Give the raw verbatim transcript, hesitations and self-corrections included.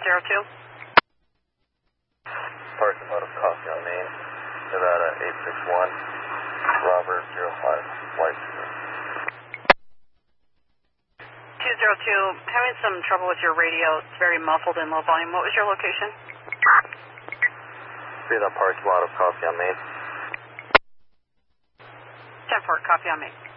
zero two. Parking lot of Coffee on Main, Nevada eight six one, Robert zero five, White Zero. two zero two, having some trouble with your radio. It's very muffled and low volume. What was your location? Be the parking lot of Coffee on Main. ten four, copy on me.